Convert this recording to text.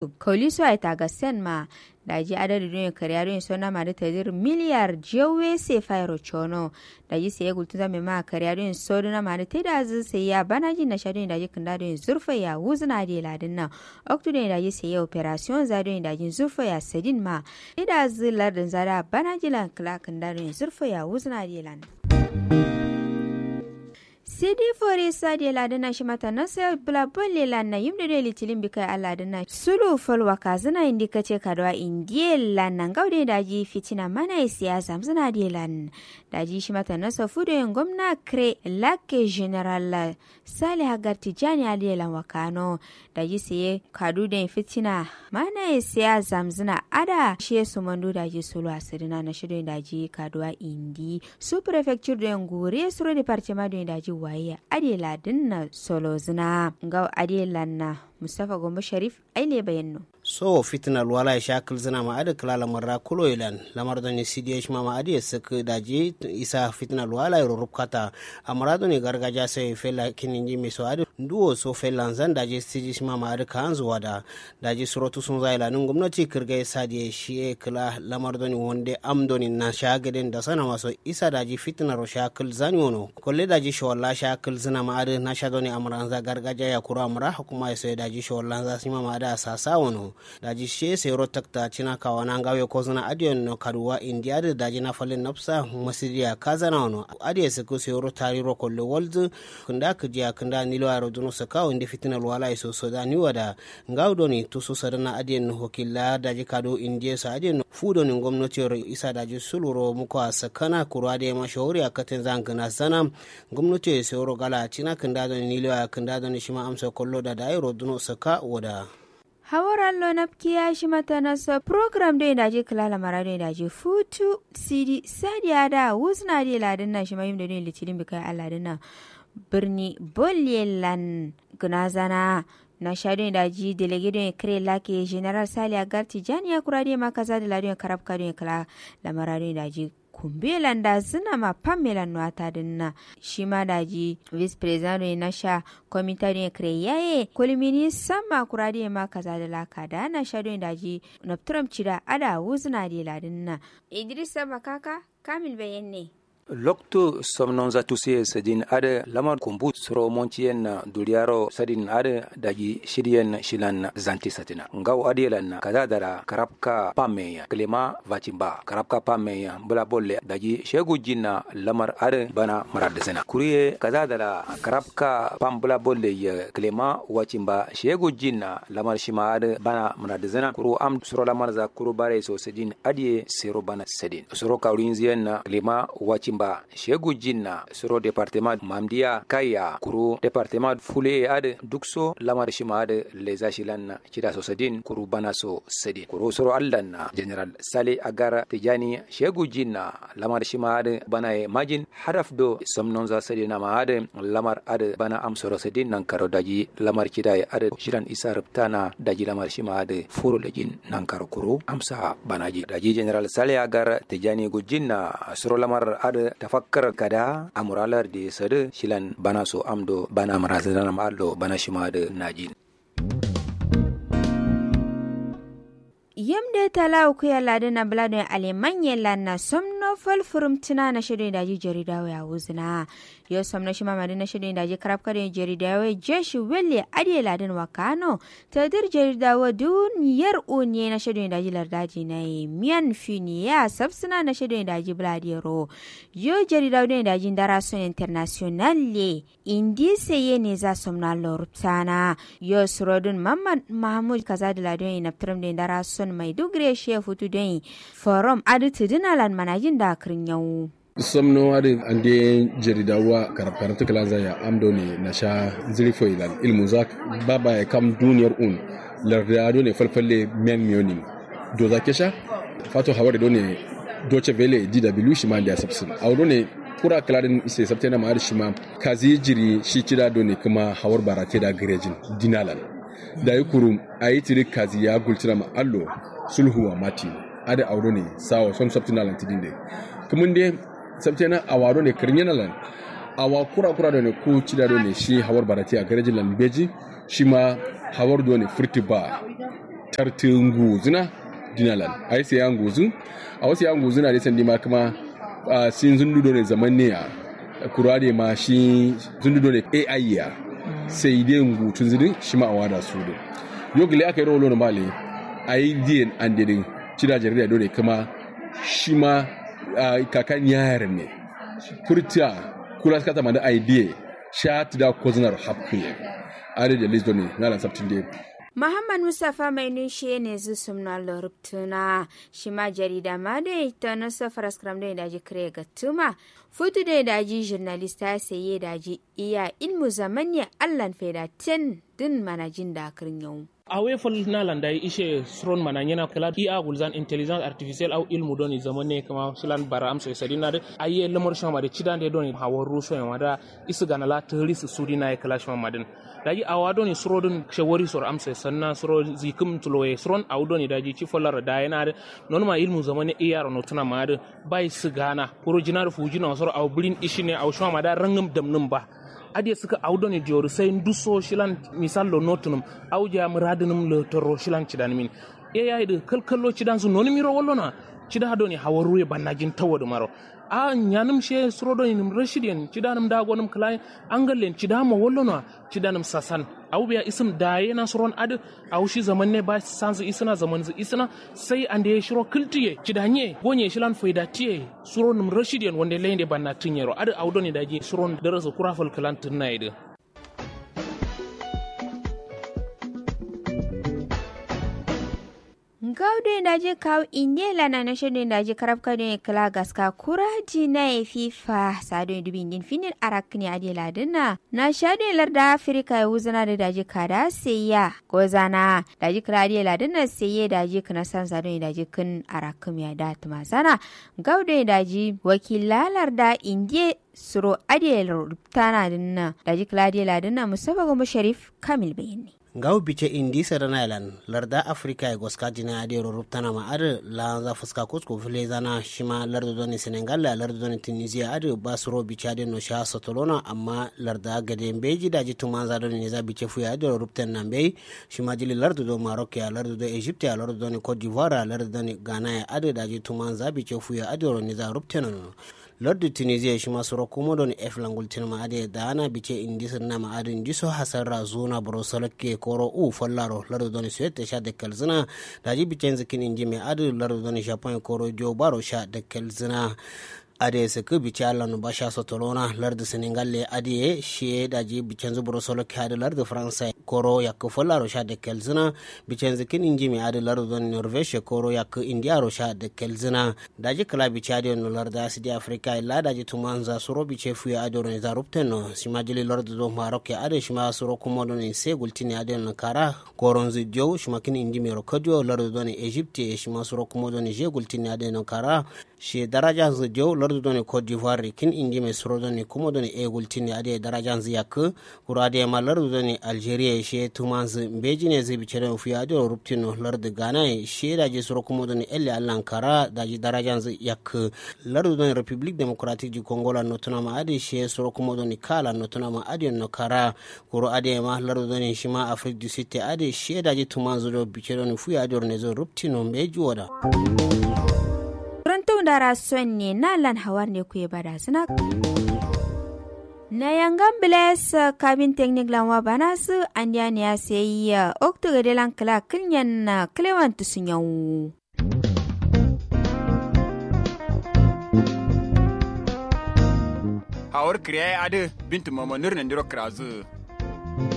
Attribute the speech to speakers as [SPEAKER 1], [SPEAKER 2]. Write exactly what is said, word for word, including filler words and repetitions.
[SPEAKER 1] koliso ay taga sen ma daji adadu don kariya don sona ma da tadir miliyar jewe se fairo chono daji sai gultuza me ma kariya don sona ma da teda zu sai ya banaji na shadon daji kunda don zurfa ya wuzna de ladin na oktu don daji sai ya operation za don daji zurfa ya sedin ma teda zu ladin zara banaji lan kala kunda don zurfa ya wuzna de lan Sidi fori sadi ladana shi mata nasa bulabon lela na yimda da litilin bikai aladana sulu folwa kazana indi kace kadwa indiye lan gaude daji fitina mana siyasa mzana di lan daji shi mata nasa fudo yin gwamna kre lake general sali hagarti jani adi lan wakano daji siye kadu da fitina mana siyasa mzana ada shi su mandu daji sulu asirina na shido daji kadwa indi su prefecture da yin gure suru departement da daji waye adela dinna solo zina ga adela na Mustafa Gombe Sharif aile bayanno
[SPEAKER 2] so fitna wala ya shakil zina ma ada kala marra kulo ilan lamar da ni cdh ma ma adi sak daji isa fitna wala ro rubkata amrado ni gargaja sai fela kininji mi so adi duwo so fela zan daji cdh ma ma ada kanzu wada daji surotu sun zaila nun gwamnati kirga sadi shi kala lamar da ni wonde amdoni na shagaden da sana maso isa daji fitna ro shakil zani wono kolle daji sho wala shakil zina ma ada na shadoni amran za gargaja ya kura amra hukuma sai daji sho wala za sima ma ada sasa wono daji she sero takta china kawana ngawe kozuna adion no karuwa india da daji na falin nafsa masidiya kazana wono adiye seko sero tariro kolle world kunda kujia kunda nilo aro duno sakaw indi fitina wala iso sodani wada ngawdo ni tusu sarana adiyen no hokilla daji kado india sa adiyen fudo ni gwamnati ro isa daji suluro muko asakana kurwa de mashahuri akaten zangana sana gwamnati sero gala china kunda da nilo ya kunda da shima amsa kollo da dairo duno saka wada
[SPEAKER 1] Hawaran lo napkiya shi mata nasa program da daji kilala mara da daji futu cd sadiya da wuzna da ladin na shi mayim da ne litilin bikai aladin na birni bolyelan gunazana na shaɗin daji delegate kare lake general Saliya Garti jani ya kura da makaza da ladin karab kadin kala lamara da daji kumbelan da zina ma pamelan wata dinna shi ma daji vice president na sha komita ne kare yaye kolmini sama kurade ma kaza da laka da na sha don daji na turam cida ada wuzna de ladinna Idris Makaka Kamil Bayanne
[SPEAKER 3] Lokto somnonza tusiye sadin ada lamar kumbut soro montien duriaro sadin ada daji shirien shilan zanti satina ngaw adielan kaza dara karabka pameya klima vachimba karabka pameya bula bolle daji shegu jinna lamar ada bana maradesena kuriye kaza dara karabka pambula bolle ya klima wachimba shegu jinna lamar shima ada bana maradesena kuru am soro lamar za kuru bare so sadin adie sero bana sadin soro kawrinzien klima wachimba ba shegu jinna suro departement mamdia kaya kuru departement fule ad dukso lamar shima ad leza shilanna kida so sadin kuru bana so sadin kuru suro allanna general sale agara tijani shegu jinna lamar shima ad bana e majin haraf do somnonza sadina ma ad lamar ad bana am suro sadin nan karo daji lamar kida ad shiran isar tana daji lamar shima ad furo lejin nan karo kuru amsa banaji daji general sale agara tijani gujinna suro lamar ad tafakkar kada amuralar da sadu shilan bana so amdo bana marazana ma'aldo bana shima da najin
[SPEAKER 1] yamde tala ku ya ladana bladon alemanye lanna somno fal furum tina na shirin daji jarida ya wuzna yo somno shima madina shirin daji karab kare jarida ya jeshi welle ade ladan wakano tadir jarida wa duniyar unye na shirin daji lardaji na miyan fini ya sabsuna na shirin daji bladiro yo jarida da daji darason internationale indi seye ne za somna lortana yo surodun mamman mahmud kazadi ladon ina tram da darason mai dugre she futu don forum aditu dinalan manajin da kirin yau
[SPEAKER 4] somno ade ande jaridawa karkarta kalaza ya amdo ne na sha zirfo ilan ilmu zak baba ya kam duniyar un lardado ne falfalle men mioning do za kesha fato hawar do ne doce vele dw shi ma da sabsin awdo ne kura kaladin ise sabtena ma shi ma kazi jiri shi kida do ne kuma hawar barate da garejin dinalan da yi kurum a yi tiri kazi ya gulcina ma allo sulhuwa mati ada auro ne sawa son sabtina lantidin de kumun de sabtina awaro ne kirnyana lan awa kura kura do ne ku cida do ne shi hawar barati a garejin lan beji shi ma hawar do ne furti ba kartin guzuna dinalan ai sai an guzu a wasu yan guzuna da sandi ma kuma sin zundudo ne zaman ne a kurade ma shi zundudo ne A I ya sai dai ngutun zidin shi ma awada su din yogle aka yi rolo na male ai din an din cida jarida dole kuma shi ma kakan yaran ne furta kula ka tama da idea shat da kozinar hapkiye are da lisdoni na lan sabtin dai
[SPEAKER 1] Muhammad Mustafa mai nushe ne zu sumna loruptuna shi ma jarida ma da ita na safar skram da daji kare ga tuma futu da daji journalista sai daji iya ilmu zamani allan fedaten din manajin da kirin yau
[SPEAKER 5] awe fol na landa ishe sron mananyena kala ia gulzan intelligence artificielle au ilmu doni zamane kama silan bara am so sadina de aye lemor shama de chidande doni hawo ruso ya wada isugana la teris sudina e kala shama madin daji awado ni srodun shawari sor am so sanna sro zikum tuloye sron awdo ni daji ci folar da yana de non ma ilmu zamane iya ro tuna ma de bai sugana original fujina sor aw blin ishine aw shama da rangum damnum ba ade suka audo ne dior sai nduso shilan misal lo notunum auja muradunum le toro shilan cidan min e yayi de kalkallo cidan su noni miro wollona cida do ne hawaru e bannajin tawodo maro a nyanum she srodo ni rashidien cidanum dagonum klay angalen cidama wollona cidanum sasan awbiya isum daye na sron ad awshi zaman ne ba sanzu isna zaman zu isna sai ande shiro kultiye cidanye gonye shilan faidatiye suronum rashidien wonde lende banna tinyero ad awdo ne daji suron daraso kurafal kalantin naide
[SPEAKER 1] gaude daji kaw indela na nashodo daji karabka ne kala gaska kuraji na fifa sado dubin din finin arakni adela dinna na shade larda afrika ya wuzana da daji kada seya gozana daji kala adela dinna seye daji kana san sado daji kun arakum ya da tumasana gaude daji wakilalar da indiye suro adela tana dinna daji kala adela dinna musabago musharif kamil bayani
[SPEAKER 2] ngaw bice indi saranalan larda afrika e goska dina ade ruruptana ma ade la za fuska kusko file zana shima lardo doni senegal la lardo doni tunisia ade basro bice ade no sha sotolona amma larda gade mbeji daji tumanza doni za bice fu ade ruruptana nambe shima jili lardo do maroc ya lardo do egypte ya lardo doni cote d'ivoire lardo doni ghana ya ade daji tumanza bice fu ya ade ro za ruruptana no lardu tunisia shi masu rokumo don f langultin ma'ade da ana bice indisir na ma'adin diso hasarra zona brosol ke koro u fallaro lardu don suwete sha da kalzina da ji bice zikin inji mai adu lardu don shafon koro dio baro sha da kalzina ade se ke bice Allah no basha sotolona lardu senegal le ade she da ji bice zubro solo ke ade lardu france koro yak fallaro sha da kalzina bice zikin inji mai adu lardu don norvege koro yak india ro sha da kalzina da ji kala bice ade no lardu asidi afrika illa da ji tumanza suro bice fu ya ade no za rupteno simajili lardu do maroc ade shima suro kuma don se gultini ade no kara koron zidio shima kin inji mai rokodio lardu don egypte shima suro kuma don je gultini ade no kara she daraja zidio lardu don cote d'ivoire kin inji mai suro don kuma don e gultini ade daraja ziyak kurade ma lardu don algeria she tumanza mbeji ne zai bice don fu ya ade ruptino lardu ghana she da ji suro kuma don elle allan kara da ji daraja ziyak lardu don republique democratique du congo la notuna ma ade she suro kuma don kala notuna ma ade no kara kuro ade ma lardu don shima afrique du sud ade she da ji tumanza do bice don fu ya ade ne zo ruptino mbeji wada
[SPEAKER 1] Rantau da rasuwan ne na lan hawar ne kuye bada suna na yangan biles kabin teknik lanwa bana su an ne ya sayi okto ga delan kala kinyan na klewantu sun yawo.
[SPEAKER 6] Hawar kriya ade bintu mamanur na ndiro krazu